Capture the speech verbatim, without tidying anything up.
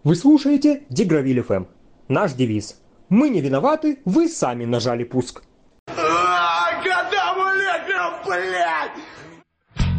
Вы слушаете Дегравиль эф эм. Наш девиз. Мы не виноваты, вы сами нажали пуск. А, когда мы летим, блядь!